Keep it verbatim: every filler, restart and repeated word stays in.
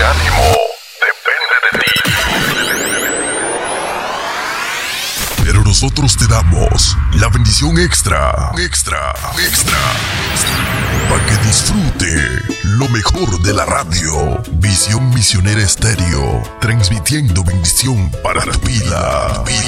ánimo depende de ti. Pero nosotros te damos la bendición extra, extra, extra, para que disfrute lo mejor de la radio. Visión Misionera Estéreo, transmitiendo bendición para tu vida.